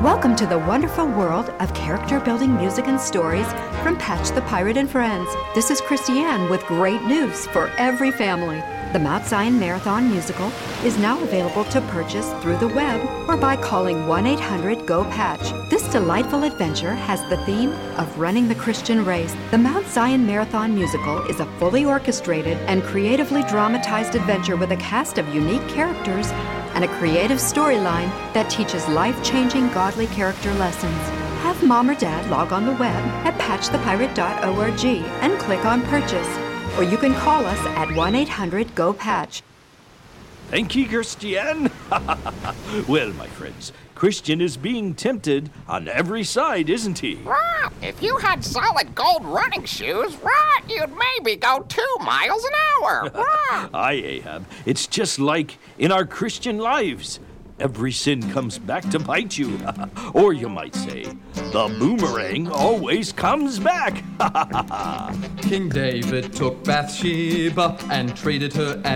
Welcome to the wonderful world of character-building music and stories from Patch the Pirate and Friends. This is Christiane with great news for every family. The Mount Zion Marathon Musical is now available to purchase through the web or by calling 1-800-GO-PATCH. This delightful adventure has the theme of running the Christian race. The Mount Zion Marathon Musical is a fully orchestrated and creatively dramatized adventure with a cast of unique characters and a creative storyline that teaches life-changing godly character lessons. Have Mom or Dad log on the web at patchthepirate.org and click on Purchase. Or you can call us at 1-800-GO-PATCH. Thank you, Christiane. Well, my friends, Christian is being tempted on every side, isn't he? Right. If you had solid gold running shoes, right, you'd maybe go 2 miles an hour. Right. Aye, Ahab. It's just like in our Christian lives. Every sin comes back to bite you. Or you might say, the boomerang always comes back. King David took Bathsheba and traded her